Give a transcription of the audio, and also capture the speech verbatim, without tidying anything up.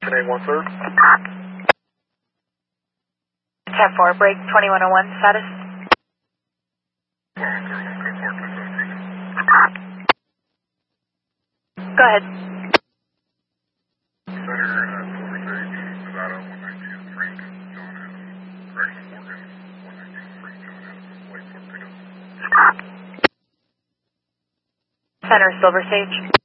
eight one third. ten four, break twenty-one oh one, status. Go ahead. Center, uh, Silver Sage, Nevada, one nineteen, Frank, John Adams, correction, Morgan, one nineteen, Frank, John Adams, wait for pickup. Center, Silver Sage.